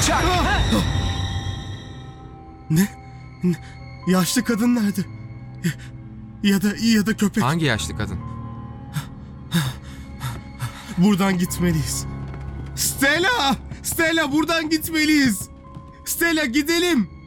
Çak. Ne? Yaşlı kadın nerede? Ya da köpek. Hangi yaşlı kadın? Buradan gitmeliyiz. Stella! Stella buradan gitmeliyiz. Stella gidelim.